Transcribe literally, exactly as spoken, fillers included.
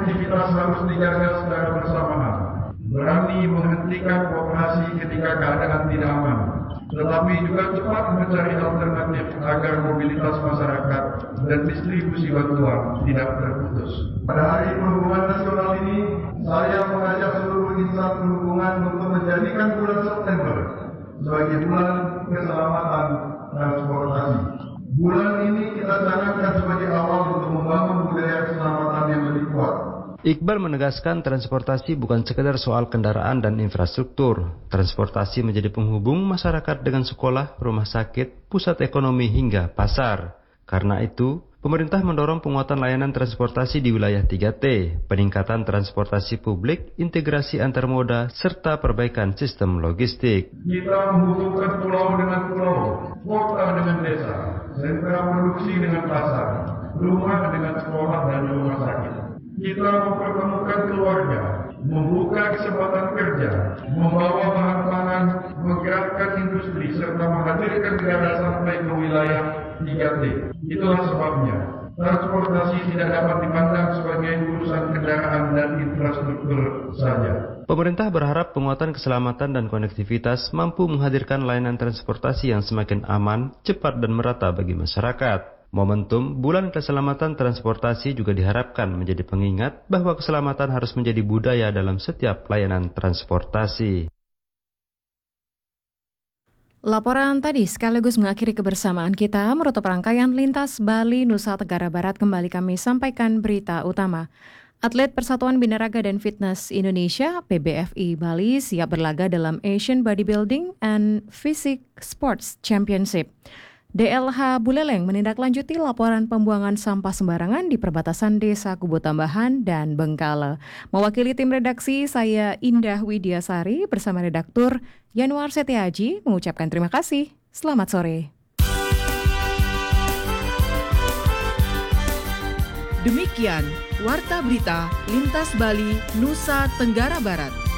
konektivitas harus dijaga secara bersamaan. Berani menghentikan operasi ketika keadaan tidak aman, tetapi juga cepat mencari alternatif agar mobilitas masyarakat dan distribusi bantuan tidak terputus. Pada Hari Perhubungan Nasional ini, saya mengajak seluruh insan perhubungan untuk menjadikan bulan September sebagai bulan keselamatan transportasi. Bulan ini kita canangkan sebagai awal untuk membangun budaya keselamatan yang lebih kuat. Iqbal menegaskan transportasi bukan sekedar soal kendaraan dan infrastruktur. Transportasi menjadi penghubung masyarakat dengan sekolah, rumah sakit, pusat ekonomi hingga pasar. Karena itu, pemerintah mendorong penguatan layanan transportasi di wilayah tiga T, peningkatan transportasi publik, integrasi antar moda, serta perbaikan sistem logistik. Kita menghubungkan pulau dengan pulau, kota dengan desa, sentra produksi dengan pasar, rumah dengan sekolah dan rumah sakit. Kita mempertemukan keluarga, membuka kesempatan kerja, membawa bahan pangan, menggerakkan industri, serta menghadirkan garda sampai ke wilayah tiga T. Itulah sebabnya transportasi tidak dapat dipandang sebagai urusan kendaraan dan infrastruktur saja. Pemerintah berharap penguatan keselamatan dan konektivitas mampu menghadirkan layanan transportasi yang semakin aman, cepat dan merata bagi masyarakat. Momentum Bulan Keselamatan Transportasi juga diharapkan menjadi pengingat bahwa keselamatan harus menjadi budaya dalam setiap layanan transportasi. Laporan tadi sekaligus mengakhiri kebersamaan kita menutup rangkaian Lintas Bali Nusa Tenggara Barat. Kembali kami sampaikan berita utama. Atlet Persatuan Binaraga dan Fitness Indonesia P B F I Bali siap berlaga dalam Asian Bodybuilding and Physique Sports Championship. D L H Buleleng menindaklanjuti laporan pembuangan sampah sembarangan di perbatasan Desa Kubu Tambahan dan Bengkala. Mewakili tim redaksi, saya Indah Widiasari bersama redaktur Yanuar Setiaji mengucapkan terima kasih. Selamat sore. Demikian Warta Berita Lintas Bali Nusa Tenggara Barat.